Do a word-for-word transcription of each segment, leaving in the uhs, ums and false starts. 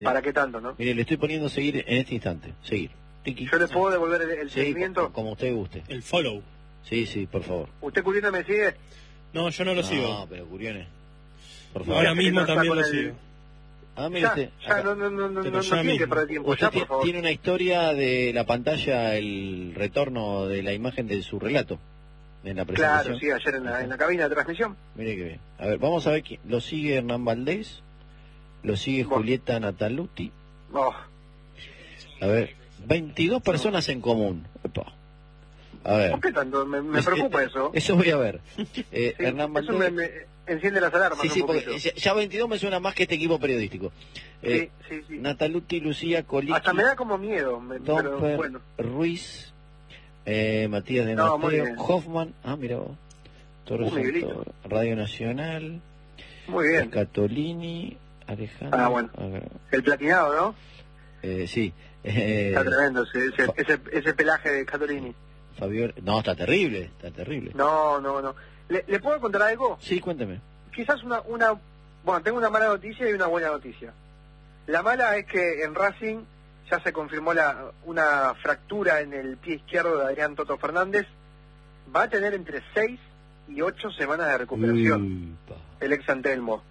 ¿Para qué tanto, no? Mire, le estoy poniendo seguir en este instante. Seguir. Tiki. ¿Yo le puedo devolver el, el Sí, seguimiento? como, como usted guste. El follow. Sí, sí, por favor. ¿Usted, Curione, me sigue? No, yo no lo no, sigo. No, pero Curione. Por favor. Ahora mismo no está también con lo el- sigo. Ah, mire Ya, usted. ya, acá. no, no, no, no, Pero no ya tiene que mismo. perder tiempo. Usted Ya, ti- por favor. tiene una historia de la pantalla, el retorno de la imagen de su relato en la presentación. Claro, sí, ayer en la, en la cabina de transmisión. Mire que bien. A ver, vamos a ver quién. Lo sigue Hernán Valdés. Lo sigue Bueno. Julieta Nataluti. Oh, A ver, veintidós personas en común. Epa. A ver. ¿por qué tanto? Me, me preocupa eso. Eso voy a ver. Eh, Sí, Hernán eso Valdés. me, me enciende las alarmas Sí, un sí, poquito. porque ya- ya veintidós me suena más que este equipo periodístico. Eh, Sí, sí, sí. Nataluti, Lucía, Coliqui, Hasta me da como miedo, me- pero Domper, bueno. Ruiz, eh, Matías de No, muy Mateo, bien. Hoffman, ah, mira vos, Torres Uh, Miguelito. Santoro, Radio Nacional, Muy bien. Scatolini, Alejandro, Ah, bueno. a ver, El platinado, ¿no? eh, sí, eh, Está tremendo ese, ese, Fa- ese, ese pelaje de Catolini. Fabiola, no, está terrible, está terrible. No, no, no. ¿Le, ¿Le puedo contar algo? Sí, cuénteme. Quizás una, una... Bueno, tengo una mala noticia y una buena noticia. La mala es que en Racing ya se confirmó la, una fractura en el pie izquierdo de Adrián Toto Fernández. Va a tener entre seis y ocho semanas de recuperación Upa. el ex Antelmo.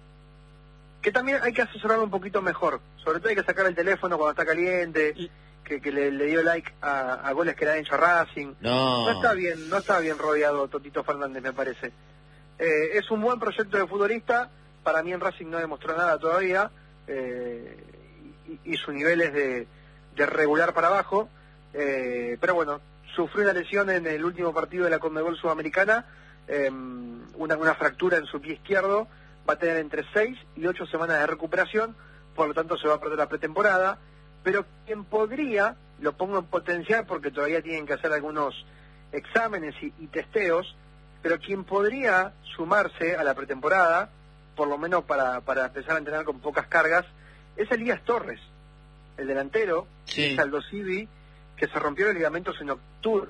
Que también hay que asesorarlo un poquito mejor. Sobre todo hay que sacar el teléfono cuando está caliente, que, que le, le dio like a, a goles que le han hecho a Racing. No, No está bien, no está bien rodeado Totito Fernández, me parece. Eh, es un buen proyecto de futbolista, para mí en Racing no demostró nada todavía, eh, y, y su nivel es de, de regular para abajo, eh, pero bueno, sufrió una lesión en el último partido de la Conmebol Sudamericana, eh, una, una fractura en su pie izquierdo, va a tener entre seis y ocho semanas de recuperación, por lo tanto se va a perder la pretemporada, pero quien podría, lo pongo en potencial porque todavía tienen que hacer algunos exámenes y, y testeos, pero quien podría sumarse a la pretemporada, por lo menos para, para empezar a entrenar con pocas cargas, es Elías Torres, el delantero, Sí. es Aldo Civi, que se rompió los ligamentos en octubre.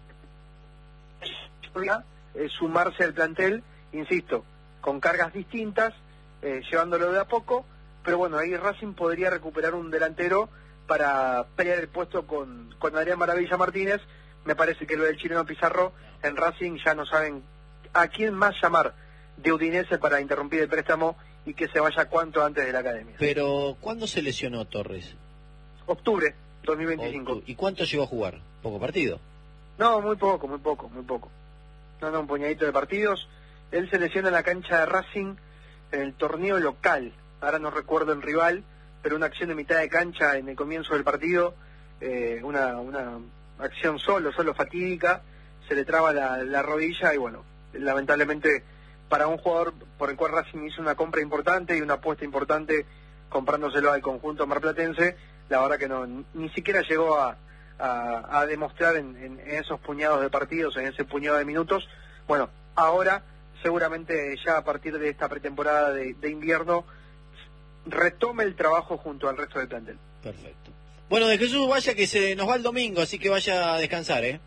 Podría eh, sumarse al plantel, insisto, con cargas distintas, eh, llevándolo de a poco, pero bueno, ahí Racing podría recuperar un delantero para pelear el puesto con, con Adrián Maravilla Martínez. Me parece que lo del chileno Pizarro en Racing ya no saben a quién más llamar de Udinese para interrumpir el préstamo y que se vaya cuanto antes de la academia. pero ¿cuándo se lesionó Torres? Octubre dos mil veinticinco. Octu- ¿Y cuánto llegó a jugar? ¿Poco partido? No, muy poco, muy poco, muy poco. No, no, un puñadito de partidos. Él se lesiona en la cancha de Racing en el torneo local. Ahora no recuerdo el rival, pero una acción de mitad de cancha en el comienzo del partido, eh, una, una acción solo, solo fatídica, se le traba la, la rodilla y bueno, lamentablemente para un jugador por el cual Racing hizo una compra importante y una apuesta importante comprándoselo al conjunto marplatense, la verdad que no, ni siquiera llegó a, a, a demostrar en, en, en esos puñados de partidos, en ese puñado de minutos. Bueno, ahora seguramente ya a partir de esta pretemporada de, de invierno retome el trabajo junto al resto del plantel. Perfecto. Bueno, de Jesús, vaya que se nos va el domingo, así que vaya a descansar, ¿eh?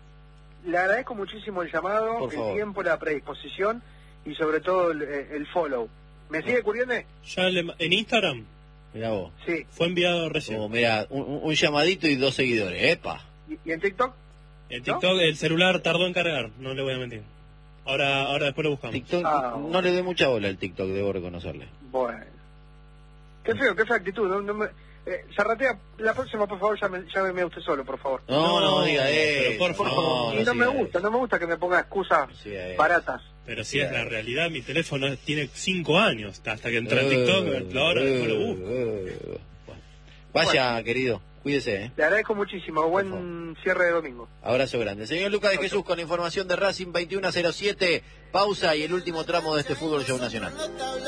Le agradezco muchísimo el llamado, Por el favor. tiempo, la predisposición y sobre todo el, el follow. ¿Me sigue, Curione? Ya le- en Instagram Mirá vos. Sí. fue enviado recién. Oh, mirá, un, un llamadito y dos seguidores, epa. ¿Y, y en TikTok? En TikTok el celular tardó en cargar, no le voy a mentir. Ahora, ahora después lo buscamos. TikTok, Ah, no le doy mucha bola al TikTok, debo reconocerle. Bueno. Qué feo, qué fea actitud. No, no me, eh, Zarratea, la próxima, por favor, llame, llámeme a usted solo, por favor. No, no, diga pero eso. por favor. no, y no, me siga gusta, eso. no me gusta que me ponga excusas No siga eso. baratas. Pero si es la realidad, mi teléfono tiene cinco años. Hasta que entré en TikTok, lo ahora después lo busco. Eh, bueno. Vaya, querido, cuídese, ¿eh? Le agradezco muchísimo. Por Buen cierre de domingo. Abrazo grande. Señor Lucas de Jesús con información de Racing veintiuno cero siete. Pausa y el último tramo de este Fútbol Show Nacional.